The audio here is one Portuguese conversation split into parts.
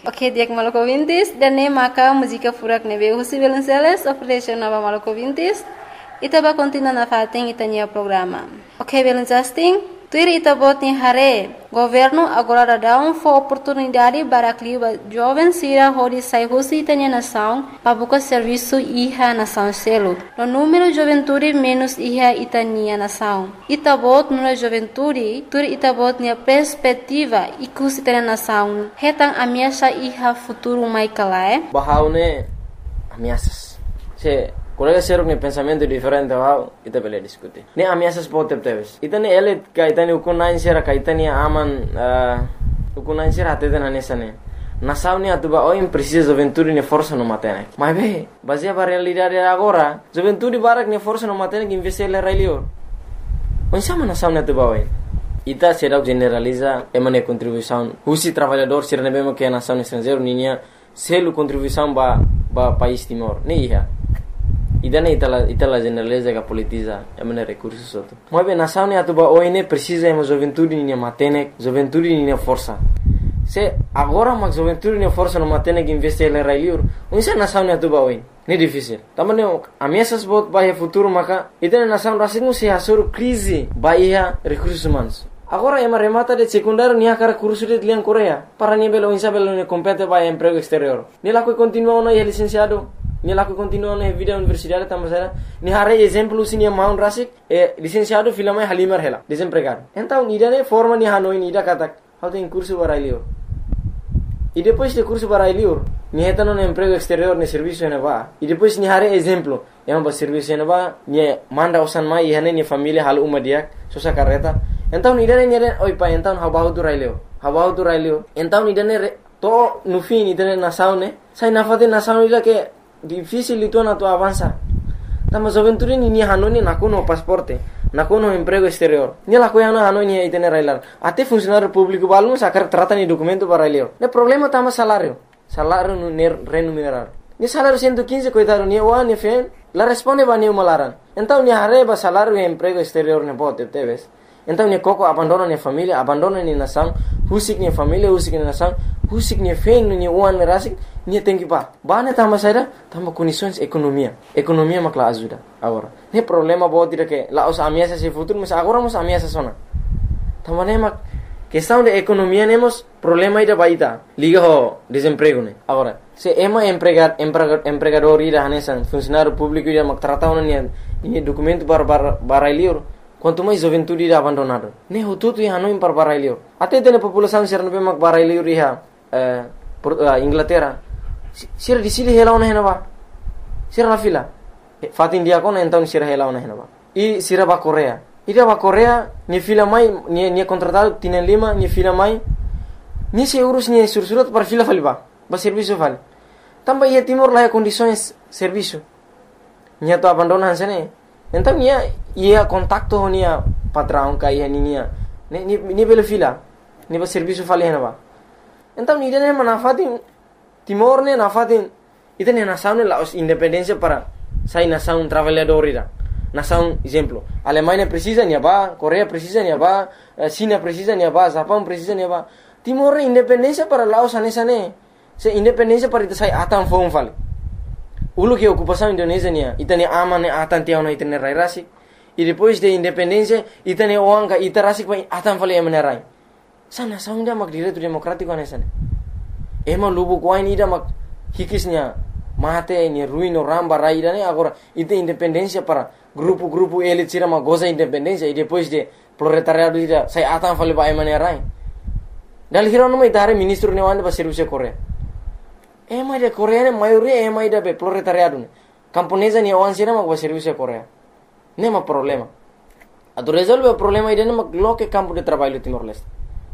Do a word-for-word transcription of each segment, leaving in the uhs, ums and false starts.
Ok, dia Maluku Vintis dan ne maka música furak nebe Husi Belenceles Operation Nova Maluku Vintis. Ita ba continua na fating itanya programa. Ok, Belencasting. Tuir ita bot ni hare. Governo agora dá um for oportunidade para que os jovens sira hori sai Husi itanya nação para buscar serviço iha nação selo. No número juventude menos iha itania nação. Ita bot no juventude, tuir ita bot ni perspectiva ikus itanya nação. Hetang ameaça iha futuro mai kalae. Bahaune ameaças. Se colega ser um pensamento diferente, wow, ita bele discutir. Ne ameaças pode ter. Ita ne ele ka ita ne ukunain sera ka ita ne aman ukunain sera até na nessa ne. Nação ne atuba oi precisa juventude ne força no matene. Mas be, baseia para realidade agora, juventude barak ne força no matene que investir le railio. Onde sama nação ne atuba oi. Ita será generaliza emane contribuição. Husi trabalhador ser ne bemo que nação estrangeiro ninha selo contribuição ba ba país Timor. Ne ia. Idane itala itala generaliza que politiza emane recursos outro. Mas bem nação ne atuba oi ne precisa emo juventude ne matene, juventude ne força. Se agora mas juventude ne força no matene que investir le railio. Onde nação ne atuba oi. Ne difícil. Tamane ameaças bot bahia futuro maka itane nação rasingu se asur crise bahia recursos humanos. Agora ema remata de secundário nia cara curso de lian Coreia para nível ou insabelo ne compete bahia emprego exterior. Ni lá que continua na licenciado. Ni lá que continua na vida universidade tamasera. Ni hare exemplo sinia Mount Rasik e licenciado filama Halimar hela desempregado. Então ida ne forma ni hanoi ni ida katak. How tem curso para ilio. E depois de curso para ilio, ni heta no emprego exterior ne serviço ne va. E depois ni hare exemplo, ema ba serviço ne va, ni manda osan mai hane ni família hal uma dia, sosa carreta. Então ida ne ne oi pa então habahu tu railio. Habahu tu railio. Então ida ne to no fim ida ne nação ne, sai na fate nação ida que difícil itu na tu avança. Tama juventude ni ni hanoni nakuno pasporte, nakuno emprego exterior. Ni la coia no hanoni ite ne railar. Até funcionário público balmo sacar trata ni documento para railio. Ne problema tama salário. Salário no remunerado. Ni salário cento e quinze coitado ni wa ni fen, la responde ba ni malaran. Então ni areba salário e emprego exterior ne pode teves. Então ni coco abandona ni família, abandona ni nação, husik ni família, husik ni nação, husik ni fen ni wan rasik, ni tem que pa. Bane tama saída, tama condições economia. Economia makla ajuda agora. Ne problema bo tira que lá os ameaças se futuro, mas agora mos ameaças sona. Tama ne mak questão de economia nemos problema ida baita. Liga ho desemprego ne. Agora, se ema empregar empregador ida hanesan funcionário público ida mak trata ona ni ni documento bar bar barailior. Quanto mais juventude ida abandonado. Ne ho tudo e hanoi par barailior. Até tem população ser no be mak barailior iha eh Inglaterra. Sira di sini hela ona henaba. Sira la fila. Fatin dia kon então sira hela ona henaba. E sira ba Coreia. Ida ba Coreia ni fila mai ni ni contratado tinen lima ni fila mai. Ni se urus ni sursurat para fila faliba. Ba serviço fal. Tamba ia Timor lá condições serviço. Nia to abandona hansene. Então nia ia contacto nia patrão ka ia nia. Ni ni ni bela fila. Ni ba serviço fali henaba. Então ni dene manafatin Timor ne nafatin ita ne nação ne la independência para sai nação trabalhador ira. Nação exemplo, Alemanha precisa nia ba, Coreia precisa nia ba, China precisa nia ba, Japão precisa nia ba. Timor independência para Laos anesa ne. Se independência para ita sai atan fom fal. Ulu que ocupação Indonésia nia, ita ne aman ne atan tiao na ita ne rai rasi. E depois de independência ita ne oanga ita rasi pa atan fal emane rai. Sa nação dia mak direito democrático anesa ne. Ema lubu kuain ida mak hikisnya mate ni ruino ramba raida ne agora ite independência para grupo-grupo elit sira ma goza independência e depois de proletariado ida sai atan fale ba emane rai. Dal hiro no mai dare ministro ne wanda ba serviço Coreia. Ema de Coreia ne maioria ema ida be proletariado ne. Camponesa ne wan sira ma ba serviço Coreia. Ne ma problema. Ado resolve o problema ida ne ma loke campo de trabalho Timor-Leste.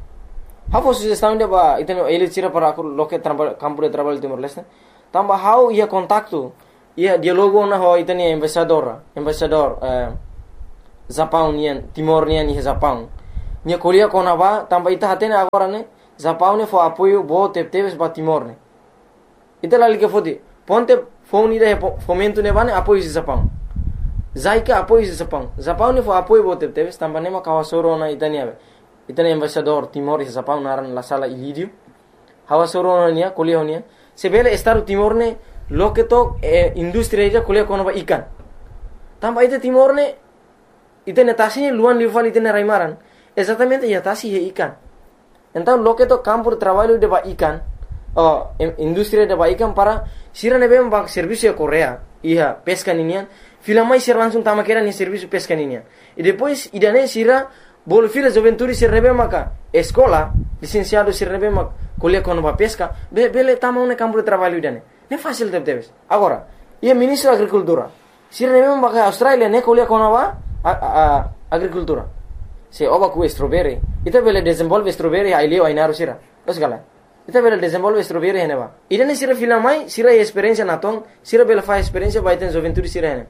How sugestão de ba iteno ele tira para aku loke trabalho campo de trabalho Timor-Leste. Tamba how ia contacto ia dialogo na ho iteni embaixador, embaixador eh Japão nian Timor nian ni Japão. Nia Coreia kona ba tamba ita hatene agora ne Japão ne fo apoio bo tepteves ba Timor ne. Ita lali que fodi ponte phone ida fomento ne bane apoio Japão. Zaika apoio Japão. Japão ne fo apoio bo tepteves tamba ne ma kawasoro na itania. Itani embaixador Timor e Japão naran la sala ilidio. hawa soro nia kuliah nia sebele Estado Timor ne lo que to eh, industria ija kuliah kono ba ikan tamba ite Timor ne ite netasi luan lival ite ne raimaran exatamente ya tasi he ikan então lo que to campo de trabalho de ba ikan oh, industria de ba ikan para sira ne bem ba serviço Korea iha pesca ninian fila mai sira langsung tama kera ni serviço pesca ninian e depois idane sira bol fila juventude sira ne bem maka escola licenciado sira ne bem maka kuliah kono ba pesca be bele tama ne campo de trabalho idane ne fácil tep tepes agora ia ministro agricultura sira ne bem maka Australia ne kuliah kono ba a, a, agricultura se oba ku strawberry ita bele desenvolve strawberry ai leo ai naru sira osgala ita bele desenvolve strawberry hene ba idane sira fila mai sira experiência na tong sira bele fa experiência ba iten juventude sira hene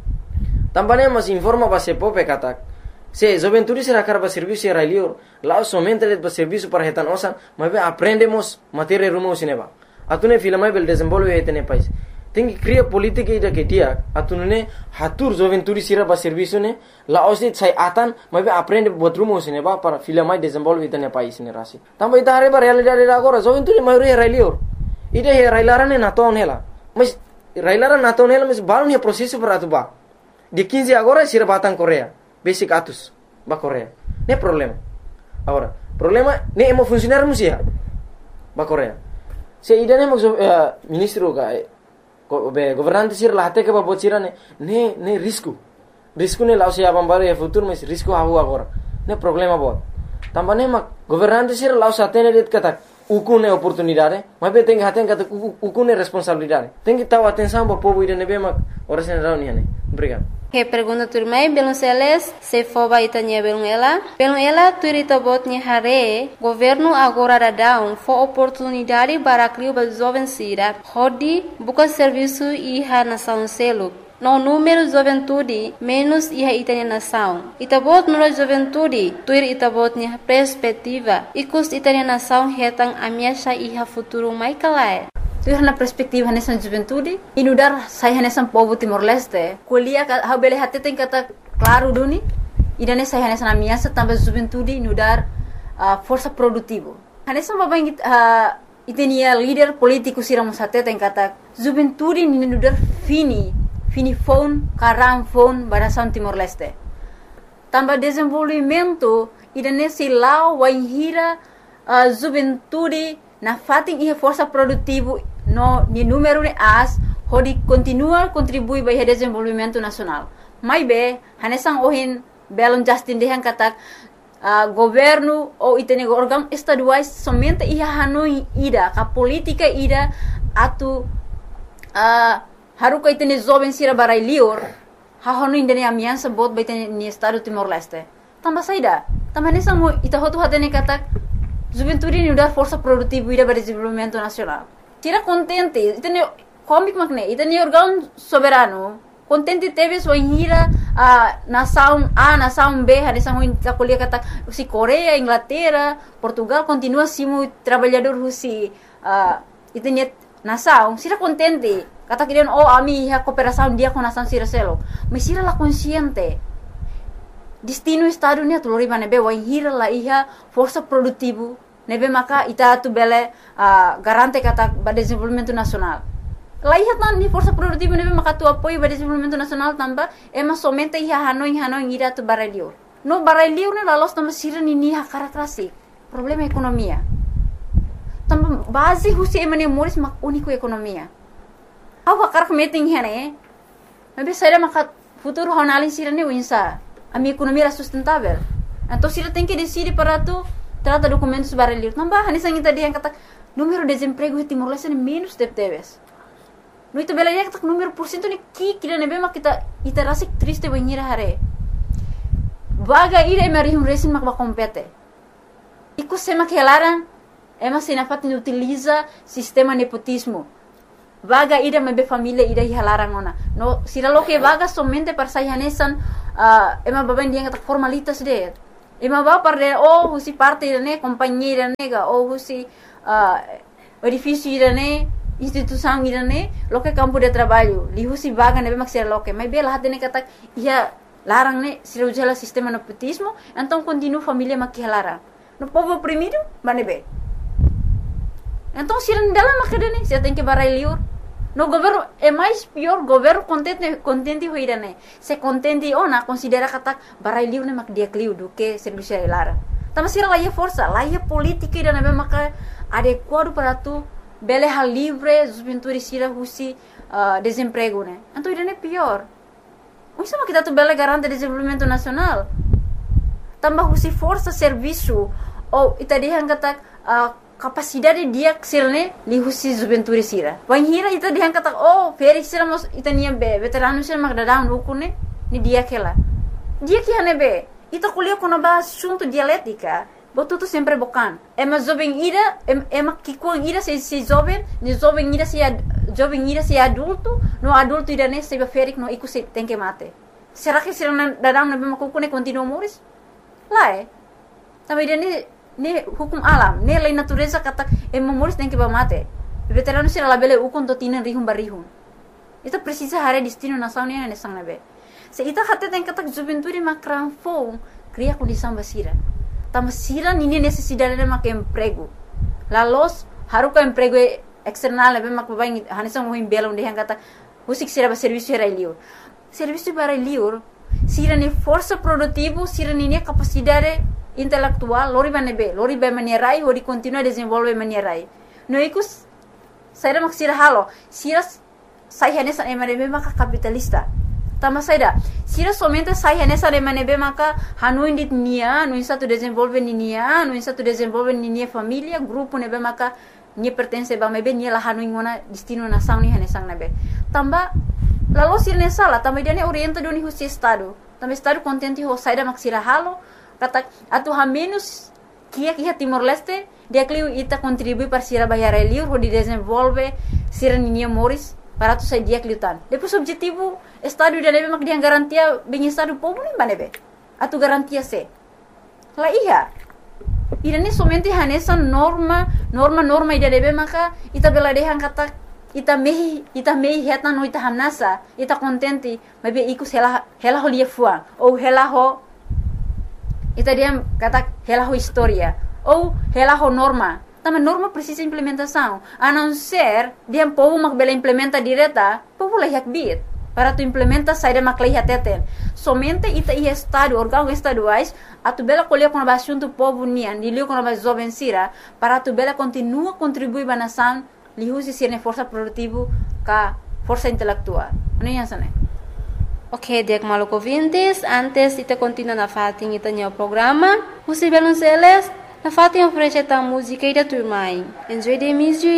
tambane mas informa ba se pope katak se juventude sira karba serviço era leo lá somente de serviço para retan osan mas aprendemos matéria rumo sineba atune fila mai bele desenvolve etene país tem que criar política ida que dia atune hatur juventude sira ba serviço ne la osit sai atan mas aprende botrumo sineba para fila mai desenvolve etene país ne rasi tamba ita hare ba realidade agora juventude mai era leo ida he railarane na ton hela mas railara na ton hela mas balon he processo para atuba de quinze agora sira batang Korea basic atus ba Korea ne problema agora problema ne emo funcionar musia ba Korea se ida ne mo uh, ministro ka Go, be governante sir la hate ke ba bocira ne ne ne risco risco ne lao se abambare e futuro mas risco hawo agora ne problema bot tambane ma governante sir lao sa tene det kata ukune oportunidade mas be tem haten kata ukune responsabilidade tem que taw atenção ba povo ida ne be ma ora sen rauni ne obrigado. Que pergunta turmai belum seles se foba itanya belum ela belum ela turita botnya hare governo agora dadão fo oportunidade para criar ba jovem sira hodi buka serviço iha nação selo no número juventude menos iha itanya nação itabot no juventude tuir itabotnya perspectiva ikus itanya nação hetang amiasha iha futuro mai kalai tuh na perspektiva nessa juventude inudar saya nessa povo Timor Leste kuliah ha bele hati tem kata claro duni idane saya nessa amiasa tambah juventude inudar uh, força produtivo nessa babang uh, itenia líder político siramos hati tem kata juventude inudar fini fini phone karam phone barasan Timor Leste tambah desenvolvimento idane silau waihira uh, juventude na fating iha força produtivo no ni número de as hodi continua contribui para o desenvolvimento nacional mai be hanesang ohin belon Justin dehan katak uh, governo ou itene órgão estaduais somente iha hanoi ida ka política ida atu uh, haruka itene jovem sira barai lior ha hanoi indene amiança bot ba itene ni estado Timor Leste tamba saida tamba hanesang mo ita hotu hatene katak juventude ni udar força produtiva ida para desenvolvimento nacional tira contente itene comic magne itene órgão soberano contente teve sua hira a nação A nação B hanesang mo kuliah kata si Korea Inglaterra Portugal continua simu trabalhador husi uh, itene nação sira contente kata kirian oh ami ha cooperação dia com nação sira selo mas sira la consciente destino estado ni tu lori nebe wa hira la iha força produtivo nebe maka ita tu bele uh, garante kata ba desenvolvimento nacional la iha tan ni força produtivo nebe maka tu apoio ba desenvolvimento nacional tamba ema somente iha hanoi hanoi ira tu baralio no baralio ne la los tamba sira ni ni ha karakterasi problema ekonomia tamba base husi emane moris mak único ekonomia awa karak meeting hene nebe saya maka futuro honalin sira ne winsa a minha economia era sustentável. Então, se ela tem que decidir para tu, trata documentos para ler. Não vai, nessa gente dia kata número de desemprego em Timor Leste é menos de teves. No itu bela dia kata número por cento ni ki kira nebe mak kita ita rasik triste banhira hare. Vaga ira emari um resin mak ba compete. Iku sema que elaran ema sinafat utiliza sistema nepotismo. Vaga ida mebe família ida hilarang ona. No, sira lo que vaga somente para sayanesan uh, ema baben dia kata formalitas de. Ema ba para oh husi parte ne companheira nega oh husi uh, edifício ida ne instituição ida ne lo que campo de trabalho li husi vaga nebe mak sira lo que mas bela hatene kata ia larang ne sira ujala sistema nepotismo então continua família mak hilarang. No povo oprimido manebe. Então, se ele dalam makadani, você tem que barai liur. No governo é mais pior, governo contente contente hoirane. Se contente ona considera kata barai liur ne mak dia kliu do que serviço lara. Tama sira lá é força, lá é política ida na maka adequado para tu bele hal livre, juventude sira husi uh, desemprego né. Então ida é pior. O sama kita tu bele garante desenvolvimento nacional. Tambah husi força serviço ou ita dihan kata uh, capacidade dia ksilne li husi juventude sira. Wan hira ita dihan kata oh feri sira mos ita niya be veterano sira magdadam ukune ni dia kela. Dia que hane be ita kuliah kono ba assunto dialética. Botu tu sempre bocan. Ema jovem ira, ema kikuang ira se se jovem, ni jovem ira se jovem ira se adulto, no adulto ira ne se ferik no iku se tem que mate. Será que sira dadam na be makukune continua moris? Lá é. Também ne ne hukum alam, ne lei natureza kata ema moris tem que ba mate. Veterano sira labele ukon to tinan rihum barihum. Ita precisa hare destino nação ne ne sang na be. Se ita hate tem kata juventude makran fo, cria condição basira. Tama sira nini necessidade de mak emprego. Lalos haruka emprego external be mak babai hanisa mo himbela onde hangata usik sira ba serviço era liur. Serviço para liur sira ni força produtivo, sira nini capacidade intelectual, lori ba nebe, lori ba manierai, ori continua desenvolve manierai. No ikus saira mak sira halo, sira sai hanesa emanebe mak capitalista. Tama saida, sira somente sai nessa de manebe maka hanu indit nia, no insato desenvolve nia, no insato desenvolve nia família, grupo nebe maka nia pertence ba mebe nia la hanu ingona destino nação ni hanesang nebe. Tamba lalu sira nessa la tamba dia orienta doni husi estado. Tamba estado contente ho saida mak sira halo, kata atu ha menos kia kia Timor Leste, dia kliu ita contribui para sira bayar liur ho di desenvolve sira nia moris. Para tu sai dia kliutan. Depois objetivo estado dia nebe mak dia garantia bem estado povo nem banebe. Atu garantia se. La iya. Ida ni somente hanesa norma, norma norma ida nebe maka ita bela dehan kata ita mehi ita mehi heta no ita hanasa, ita contente, mabe ikus hela hela ho lia fuang ou hela ho ita dia kata hela ho historia ou hela ho norma. Tama norma precisa implementação. A não ser, dia povo mak bela implementa direta, povo lehiak bit. Para tu implementa saída mak lehiak teten. Somente ita i estado, órgão estaduais, a tu bela colher com o assunto povo nian, de liu com o jovem sira, para tu bela continua contribuir para a nação, lihusi sirne força produtivo, ka força intelectual. Não é assim, né? Ok, diak maluco ouvintes, antes ita continua na fating ita nyo programa, Husi Belonceles, na fating oferece ta música e da turma. Enjoy the music.